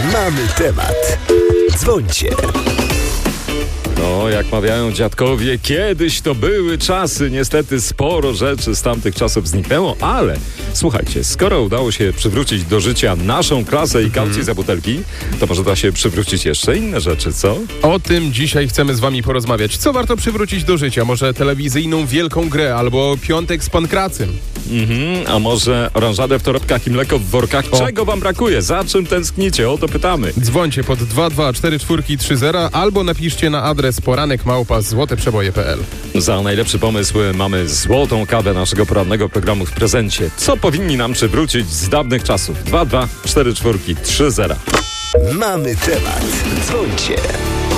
Mamy temat. Dzwońcie. No, jak mawiają dziadkowie, kiedyś to były czasy. Niestety sporo rzeczy z tamtych czasów zniknęło, ale słuchajcie, skoro udało się przywrócić do życia naszą klasę i kaucję za butelki, to może da się przywrócić jeszcze inne rzeczy, co? O tym dzisiaj chcemy z wami porozmawiać. Co warto przywrócić do życia? Może telewizyjną wielką grę albo piątek z pankracym? A może oranżadę w torebkach i mleko w workach? Czego wam brakuje? Za czym tęsknicie? O to pytamy. Dzwońcie pod 2244330 albo napiszcie na adres poranek@złoteprzeboje.pl. Za najlepszy pomysł mamy złotą kawę naszego porannego programu w prezencie. Co powinni nam przywrócić z dawnych czasów? 2244330. Mamy temat. Dzwońcie.